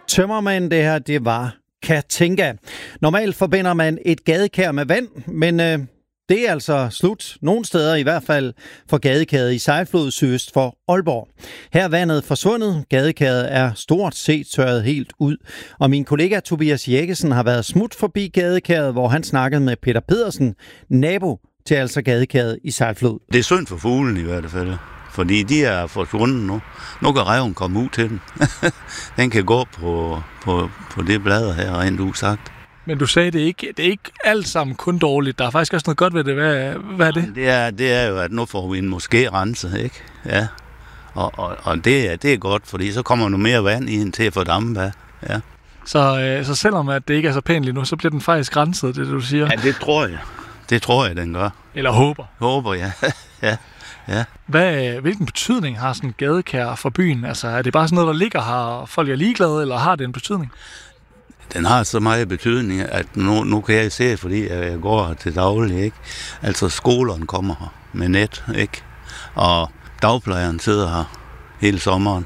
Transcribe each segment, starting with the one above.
Tømmermand, det her, det var Katinka. Normalt forbinder man et gadekær med vand, men det er altså slut. Nogle steder i hvert fald for gadekæret i Sejlflod sydøst for Aalborg. Her er vandet forsvundet. Gadekæret er stort set tørret helt ud. Og min kollega Tobias Jekkesen har været smut forbi gadekæret, hvor han snakkede med Peter Pedersen, nabo til altså gadekæret i Sejlflod. Det er synd for fuglen i hvert fald. Fordi de er forsvundet nu. Nu kan ræven komme ud til den. Den kan gå på det blad her, rent usagt. Men du sagde, det er ikke alt sammen kun dårligt. Der er faktisk også noget godt ved det. Hvad er det? Det er jo, at nu får vi en måske renset, ikke? Ja. Og det er godt, fordi så kommer der mere vand i den til at få dampe af. Ja. Så selvom at det ikke er så pænt lige nu, så bliver den faktisk renset, det du siger? Ja, det tror jeg. Det tror jeg, den gør. Eller håber? Håber, ja. Ja. Hvilken betydning har sådan en gadekær for byen? Altså, er det bare sådan noget, der ligger her, og folk er ligeglade, eller har det en betydning? Den har så meget betydning, at nu kan jeg se, fordi jeg går til daglig, ikke? Altså, skolerne kommer her med net, ikke? Og dagplejeren sidder her hele sommeren.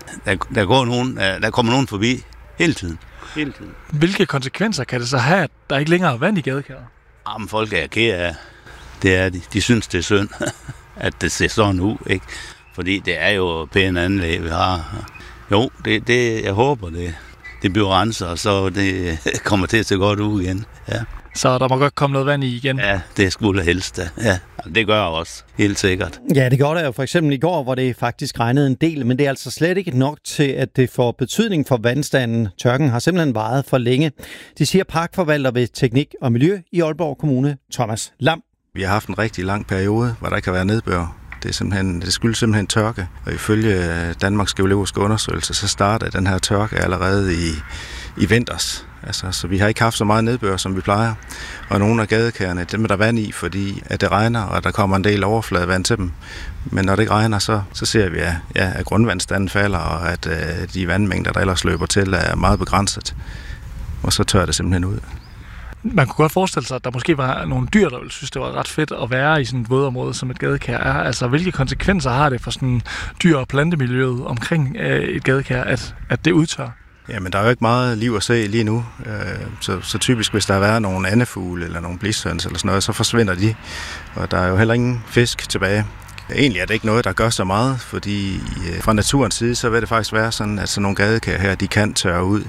Der kommer nogen forbi hele tiden. Hvilke konsekvenser kan det så have, at der ikke længere er vand i gadekæret? Jamen, folk er ked af. Det er de. De synes, det er synd, at det ser sådan ud, ikke? Fordi det er jo pæne anlæg, vi har. Jo, jeg håber, det bliver renset, og så det kommer til at se godt ud igen. Ja. Så der må godt komme noget vand i igen? Ja, det skulle helst da. Ja, det gør jeg også, helt sikkert. Ja, det gør det jo for eksempel i går, hvor det faktisk regnede en del, men det er altså slet ikke nok til, at det får betydning for vandstanden. Tørken har simpelthen varet for længe. De siger parkforvalter ved Teknik og Miljø i Aalborg Kommune, Thomas Lam. Vi har haft en rigtig lang periode, hvor der ikke har været nedbør. Det skyldes simpelthen tørke, og ifølge Danmarks Geologiske Undersøgelse, så startede den her tørke allerede i vinters. Altså, så vi har ikke haft så meget nedbør, som vi plejer. Og nogle af gadekærerne, dem er der vand i, fordi at det regner, og der kommer en del overfladevand til dem. Men når det ikke regner, så ser vi, at grundvandsstanden falder, og at de vandmængder, der ellers løber til, er meget begrænset. Og så tør det simpelthen ud. Man kunne godt forestille sig, at der måske var nogle dyr, der ville synes, det var ret fedt at være i sådan et vådområde, som et gadekær er. Altså, hvilke konsekvenser har det for sådan dyr- og plantemiljøet omkring et gadekær, at det udtør? Jamen, der er jo ikke meget liv at se lige nu. Så typisk, hvis der har været nogle andefugle eller nogle blishøns eller sådan noget, så forsvinder de. Og der er jo heller ingen fisk tilbage. Egentlig er det ikke noget, der gør så meget, fordi fra naturens side, så vil det faktisk være sådan, at sådan nogle gadekær her, de kan tørre ud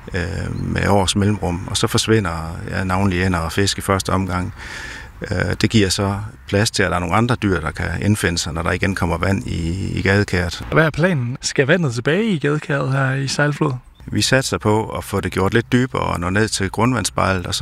med års mellemrum, og så forsvinder navnlig ænder og fisk i første omgang. Det giver så plads til, at der er nogle andre dyr, der kan indfinde sig, når der igen kommer vand i gadekæret. Hvad er planen? Skal vandet tilbage i gadekæret her i Sejlflod? Vi satser på at få det gjort lidt dybere og nå ned til grundvandsspejlet, og